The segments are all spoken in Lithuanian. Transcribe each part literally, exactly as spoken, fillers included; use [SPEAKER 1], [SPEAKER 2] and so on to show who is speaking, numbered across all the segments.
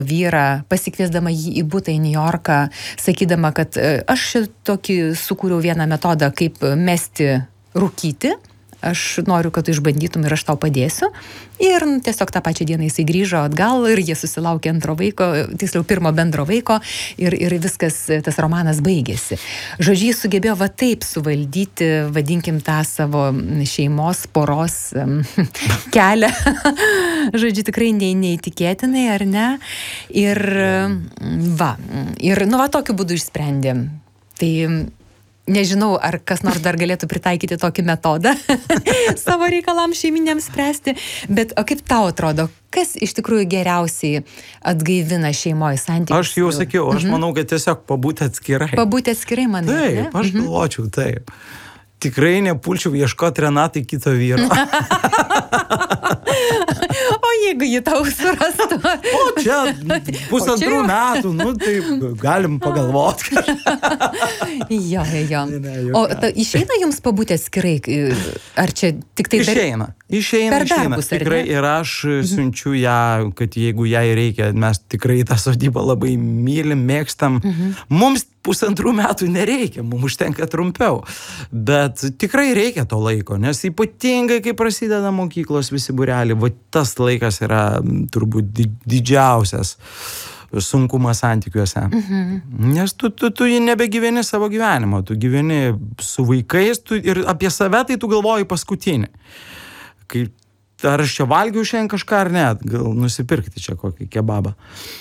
[SPEAKER 1] vyrą, pasikviesdama jį į butą į Niujorką, sakydama, kad aš tokį sukūriau vieną metodą, kaip mesti rūkyti. Aš noriu, kad tu išbandytum ir aš tau padėsiu. Ir nu, tiesiog tą pačią dieną jisai grįžo atgal ir jie susilaukė antro vaiko, tiksliau pirmo bendro vaiko ir, ir viskas, tas romanas baigėsi. Žodžiu, jis sugebėjo va taip suvaldyti, vadinkim, tą savo šeimos, poros um, kelią. Žodžiu, tikrai ne, neįtikėtinai, ar ne? Ir va, ir nu va tokiu būdu išsprendėm. Tai nežinau, ar kas nors dar galėtų pritaikyti tokį metodą savo reikalams šeiminiams spręsti, bet o kaip tau atrodo, kas iš tikrųjų geriausiai atgaivina šeimoje santykius?
[SPEAKER 2] Aš jau sakiau, aš mhm. manau, kad tiesiog pabūti atskirai.
[SPEAKER 1] Pabūti atskirai, manai,
[SPEAKER 2] taip,
[SPEAKER 1] ne?
[SPEAKER 2] Aš mhm. galvočiau, taip. Tikrai nepulčiau ieškoti Renatai kito vyro.
[SPEAKER 1] O jeigu jį tau surastų?
[SPEAKER 2] O čia pusantrų o čia metų, nu tai galim pagalvoti.
[SPEAKER 1] jo, jo. Ne, ne, o ta, išeina jums pabūti atskirai? Ar čia tik tai...
[SPEAKER 2] Išeina, išeina,
[SPEAKER 1] per
[SPEAKER 2] išeina.
[SPEAKER 1] Darbus,
[SPEAKER 2] tikrai ir aš siunčiu ją, kad jeigu jai reikia, mes tikrai tą sodybą labai mylim, mėgstam. Mhm. Mums pusantrų metų nereikia, mums užtenka trumpiau. Bet tikrai reikia to laiko, nes ypatingai, kai prasideda mokyklos visi būreliai, va tas laikas yra turbūt didžiausias sunkumas santykiuose. Mhm. Nes tu, tu, tu nebegyveni savo gyvenimo, tu gyveni su vaikais tu, ir apie save tai tu galvoji paskutinį. Kai, ar aš čia valgiau šiandien kažką ar ne, gal nusipirkti čia kokį kebabą.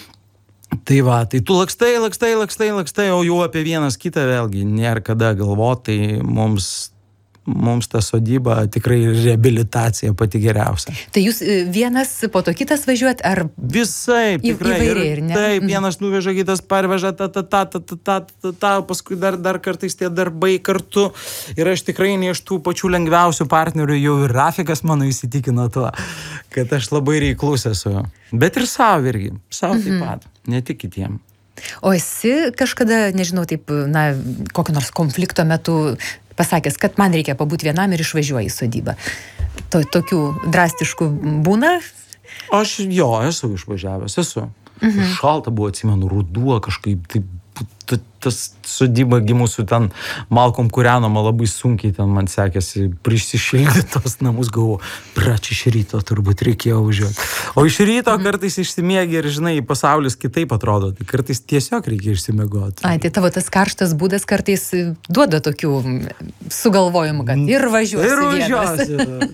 [SPEAKER 2] Tai va, tai tu lakstai, lakstai, lakstai, lakstai, o jau apie vienas kitą vėlgi nėra kada galvoti, tai mums, mums ta sodyba tikrai reabilitacija pati geriausia.
[SPEAKER 1] Tai jūs vienas po to kitas važiuojat, ar...
[SPEAKER 2] Visai, tikrai.
[SPEAKER 1] Įvairiai, ir ne?
[SPEAKER 2] Taip, vienas nuveža, kitas parveža, ta, ta, ta, ta, ta, ta, ta, ta, paskui dar, dar kartais tie darbai kartu. Ir aš tikrai ne iš tų pačių lengviausių partnerių, jau ir Rafikas mano įsitikino tuo, kad aš labai reiklus esu. Bet ir savo irgi, savo mhm. taip pat, ne tik kitiem.
[SPEAKER 1] O esi kažkada, nežinau, taip, na, kokio nors konflikto metu pasakęs, kad man reikia pabūti vienam ir išvažiuoju į sodybą. To, tokių drastiškų būna?
[SPEAKER 2] Aš jo, esu išvažiavęs, esu. Mhm. Šalta buvo, atsimenu, ruduo kažkaip, taip, tas sodyba gimusių ten malkom kūrenama labai sunkiai, ten man sekėsi prisišildyti tos namus, galvoju, pračia iš ryto turbūt reikėjo važiuoti. O iš ryto kartais išsimiegi ir, žinai, pasaulis kitaip atrodo, tai kartais tiesiog reikia išsimiegoti.
[SPEAKER 1] Ai, tai tavo tas karštas būdas kartais duoda tokių sugalvojimų, kad ir važiuosi
[SPEAKER 2] ir važiuosi.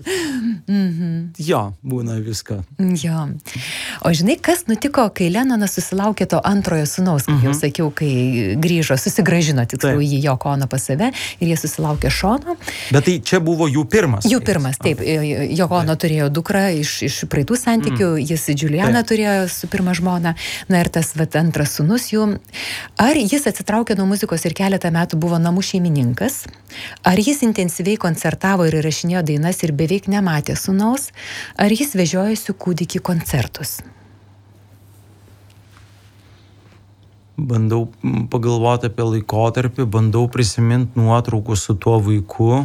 [SPEAKER 1] mhm.
[SPEAKER 2] Jo, būna viską.
[SPEAKER 1] Jo. O žinai, kas nutiko, kai Lenonas susilaukė to antrojo sūnaus, kaip mhm. jau sakiau, kai grįžo, susigražino tiksliau jį Joko Ono pas save ir jie susilaukė Šono.
[SPEAKER 2] Bet tai čia buvo jų pirmas.
[SPEAKER 1] Jų pirmas, taip. Joko Ono turėjo dukrą iš, iš praeitų santykių, mm. jis Julianą taip. turėjo su pirma žmona, na ir tas vat, antras sūnus jų. Ar jis atsitraukė nuo muzikos ir keletą metų buvo namų šeimininkas? Ar jis intensyviai koncertavo ir įrašinėjo dainas ir beveik nematė sūnaus? Ar jis vežiojosi kūdikį koncertus?
[SPEAKER 2] Bandau pagalvoti apie laikotarpį, bandau prisiminti nuotraukų su tuo vaiku.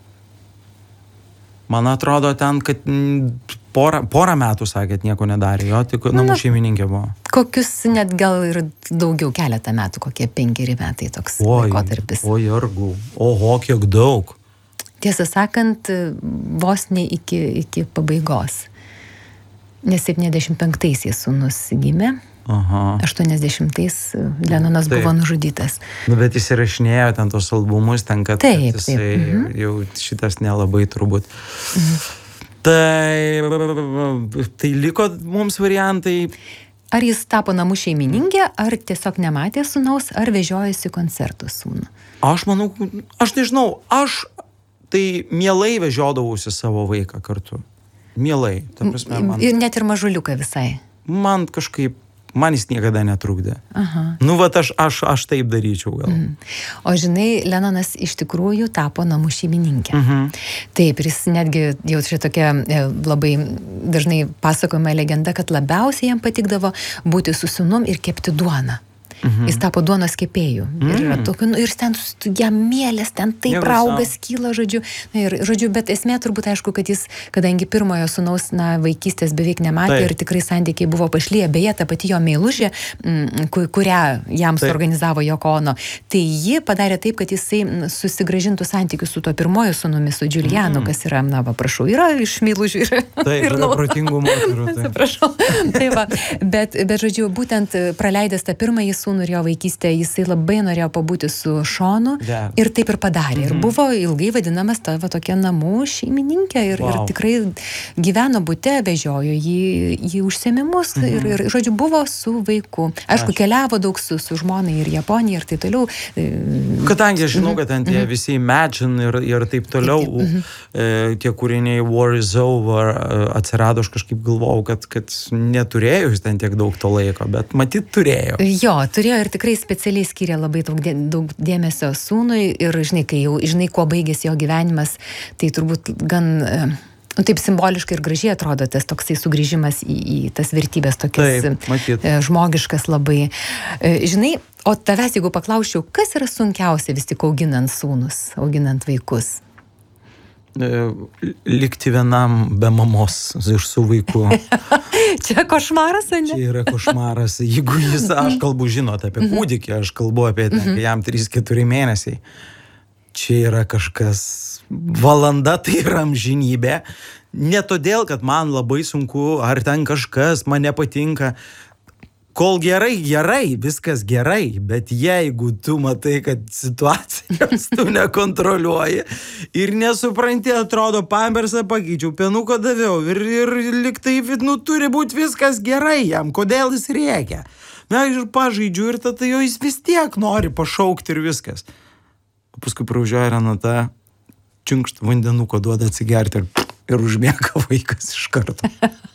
[SPEAKER 2] Man atrodo ten, kad porą, porą metų, sakėt, nieko nedarė, jo, tik namų šeimininkė buvo.
[SPEAKER 1] Kokius net gal ir daugiau, keletą metų, kokie penkeri metai toks oi, laikotarpis.
[SPEAKER 2] Oi, argu, oho, kiek daug.
[SPEAKER 1] Tiesą sakant, vos ne iki, iki pabaigos. Nes septyniasdešimt penktaisiais sūnus gimė. Aha. aštuoniasdešimtais Lenonas taip. buvo nužudytas.
[SPEAKER 2] Nu, bet jis įrašinėjo ten tos albumus, ten, kad,
[SPEAKER 1] taip,
[SPEAKER 2] kad jisai
[SPEAKER 1] taip. Mhm.
[SPEAKER 2] jau šitas nelabai turbūt.
[SPEAKER 1] Mhm.
[SPEAKER 2] Tai, tai liko mums variantai.
[SPEAKER 1] Ar jis tapo namų šeimininkė, ar tiesiog nematė sūnaus, ar vežiojasi koncertus sūnų?
[SPEAKER 2] Aš manau, aš nežinau, aš tai mielai vežiodavausi savo vaiką kartu. Mielai. Ta prasme, man...
[SPEAKER 1] Ir net ir mažuliuką visai.
[SPEAKER 2] Man kažkaip man jis niekada netrukdė. Aha. Nu, vat aš, aš, aš taip daryčiau gal.
[SPEAKER 1] Mhm. O žinai, Lenonas iš tikrųjų tapo namų šeimininkė.
[SPEAKER 2] Mhm.
[SPEAKER 1] Taip, ir jis netgi jau čia tokia labai dažnai pasakojama legenda, kad labiausiai jam patikdavo būti su sūnum ir kepti duoną. mhm. jis tapo duonos kepėjų. Mhm. Ir, yra tokių, nu, ir ten jam mėlės, ten taip raugas kyla, žodžiu. Na, ir, žodžiu, bet esmė turbūt aišku, kad jis, kadangi pirmojo sūnaus, na, vaikystės beveik nematė taip. Ir tikrai santykiai buvo pašlyje, beje, ta pati jo meilužė, kurią jam taip. Suorganizavo Joko Ono, tai ji padarė taip, kad jisai susigrąžintų santykius su tuo pirmoju sūnumi, su Giulianu, mm. kas yra, na, va, prašau, yra iš meilužių.
[SPEAKER 2] Taip, ir yra protingų moterų.
[SPEAKER 1] Atsiprašau. Tai va, bet, bet, žodžiu, būtent praleidęs tą pirmąjį sūnų ir jo vaikystę, jisai labai norėjo pabūti su Šonu yeah. ir taip ir padarė. Mm-hmm. Ir buvo ilgai vadinamas ta va, tokia namų šeimininkė ir, wow. ir tikrai gyveno bute, vežiojo jį į užsiėmimus mm-hmm. ir, ir, žodžiu, buvo su vaiku. Aišku, Aš. keliavo daug su, su žmonai ir Japonija ir taip toliau.
[SPEAKER 2] Kadangi aš žinau, kad ten tie visi Imagine ir, ir taip toliau, mm-hmm. e, tie kūriniai War is Over atsirado, aš kažkaip galvojau, kad, kad neturėjo jis ten tiek daug to laiko, bet matyt turėjo.
[SPEAKER 1] Jo, turėjo ir tikrai specialiai skyrė labai daug, dė, daug dėmesio sūnui ir, žinai, kai jau, žinai, kuo baigėsi jo gyvenimas, tai turbūt gan... Nu, taip simboliškai ir gražiai atrodo tas toksai sugrįžimas į, į tas vertybės tokias taip, žmogiškas labai. Žinai, o tavęs, jeigu paklausčiau, kas yra sunkiausia vis tik auginant sūnus, auginant vaikus?
[SPEAKER 2] Likti vienam be mamos ir su vaiku.
[SPEAKER 1] Čia košmaras, ar ne?
[SPEAKER 2] Čia yra košmaras. Jeigu jis, aš kalbu, žinot, apie kūdikį, aš kalbu apie ten, kai jam trys keturi mėnesiai. Čia yra kažkas, valanda tai yra amžinybė. Ne todėl, kad man labai sunku, ar ten kažkas man nepatinka. Kol gerai, gerai, viskas gerai, bet jeigu tu matai, kad situacijos tu nekontroliuoji ir nesupranti, atrodo, pampersą pakeičiau, penuką daviau ir, ir liktai, nu, turi būti viskas gerai jam, kodėl jis rėkia. Na, ir pažaidžiu ir tada jo jis vis tiek nori pašaukti ir viskas. O paskui praužioja Renata, čiunkšt vandenuko duoda atsigerti ir, ir užmiega vaikas iš karto.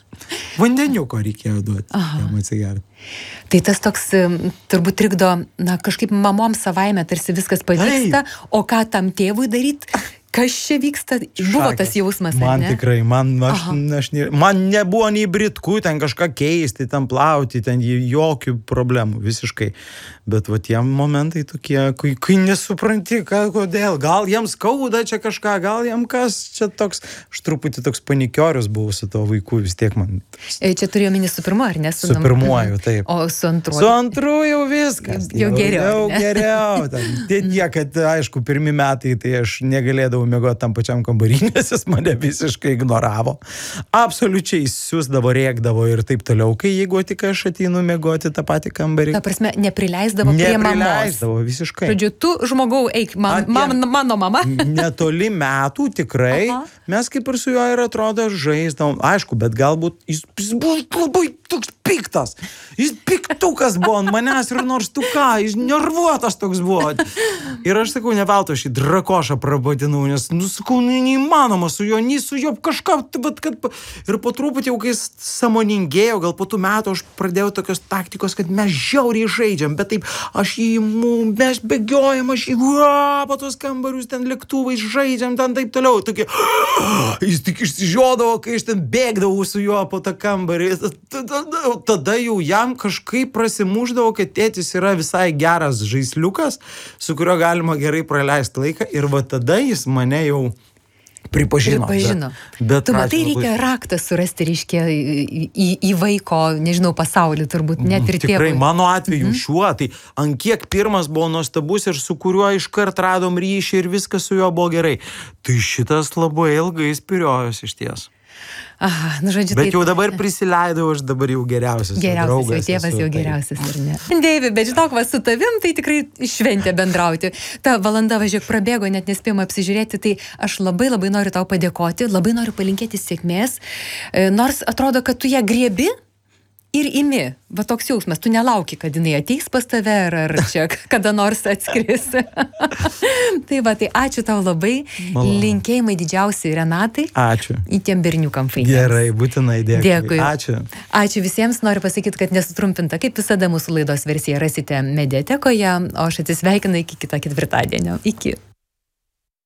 [SPEAKER 2] Vandeniuko reikėjo duoti, jam atsigerti.
[SPEAKER 1] Tai tas toks turbūt trikdo, na, kažkaip mamom savaime tarsi viskas pavyksta, o ką tam tėvui daryti? Kas čia vyksta? Buvo tas jausmas, ar ne?
[SPEAKER 2] Man tikrai, man, aš, aš, man nebuvo nei britkų, ten kažką keisti, ten plauti, ten jokių problemų, visiškai. Bet va tie momentai tokie, kai, kai nesupranti, ką, kodėl, gal jiems skauda čia kažką, gal jiems kas, čia toks, aš truputį toks panikiorius buvau su to vaiku, vis tiek man.
[SPEAKER 1] E, čia turėjo minį su pirmu, ar ne?
[SPEAKER 2] Su, su pirmuoju, taip.
[SPEAKER 1] O su antruoju?
[SPEAKER 2] Su antruoju jau viskas.
[SPEAKER 1] Jau, jau geriau.
[SPEAKER 2] Jau geriau. Tai tiek, kad, aišku, pirmi metai, tai aš negalėdavau miegoti tam pačiam kambarį, nes jis mane visiškai ignoravo. Absoliučiai siūsdavo, rėkdavo ir taip toliau, kai jeigu tik aš ateinu miegoti tą patį kambarį.
[SPEAKER 1] Ta prasme, neprileisdavo prie mamos.
[SPEAKER 2] Neprileisdavo, visiškai.
[SPEAKER 1] Žodžiu, tu žmogau, eik, man, Atė, man, mano mama.
[SPEAKER 2] Netoli metų tikrai, aha. Mes kaip ir su juo ir atrodo žaisdavom. Aišku, bet galbūt jis, jis buvo labai toks piktas. Jis piktukas buvo ant manęs ir nors tu ką, jis nervuotas toks buvo. Ir aš sakau, ne veltui aš į drakošą prabadinau, nes, nu, sakau, neįmanoma su juo, nei su juo kažką, bet kad... Ir po truputį jau, kai jis sąmoningėjo, gal po tų metų aš pradėjau tokios taktikos, kad mes žiauriai žaidžiam, bet taip, aš jį, mes bėgiojam, aš jį, uaa, po tos kambarius, ten lėktuvais žaidžiam, ten taip toliau. Tokie, jis tik išsižiodavo, kai aš ten bėgdavau su juo po tą kambarį. Tada jau jam kažkaip prasimuždavo, kad tėtis yra visai geras žaisliukas, su kurio galima gerai praleisti laiką. Ir va tada jis mane jau pripažino.
[SPEAKER 1] Pripažino.
[SPEAKER 2] Bet, bet
[SPEAKER 1] tu matai, labai... reikia raktą surasti, reiškia, į, į vaiko, nežinau, pasaulį turbūt, net ir tėvui.
[SPEAKER 2] Tikrai, mano atveju mm-hmm. šiuo, tai ant kiek pirmas buvo nuostabus ir su kuriuo iškart radom ryšį ir viskas su juo buvo gerai. Tai šitas labai ilgai spiriojos iš ties.
[SPEAKER 1] Aha, nu žodžiu,
[SPEAKER 2] bet tai... jau dabar prisileidau, aš dabar jau geriausias.
[SPEAKER 1] Geriausias, jau tėvas jau geriausias, ar ne? Deivi, bet žinok, va, su tavim tai tikrai šventė bendrauti. Ta valanda, važiuok, prabėgo, net nespėjom apsižiūrėti, tai aš labai labai noriu tau padėkoti, labai noriu palinkėti sėkmės, nors atrodo, kad tu ją griebi ir imi. Va toks jausmas, tu nelauki, kad jinai ateis pas tave, ar, ar čia kada nors atskris. Tai va, tai ačiū tau labai. Malonu. Linkėjimai didžiausiai Renatai.
[SPEAKER 2] Ačiū.
[SPEAKER 1] Į tiem berniukam fainės.
[SPEAKER 2] Gerai, būtinai dėkui.
[SPEAKER 1] Dėkui.
[SPEAKER 2] Ačiū.
[SPEAKER 1] Ačiū visiems. Noriu pasakyti, kad nesutrumpinta. Kaip visada mūsų laidos versiją rasite mediatekoje, o aš atsisveikinu iki kito ketvirtadienio. Iki.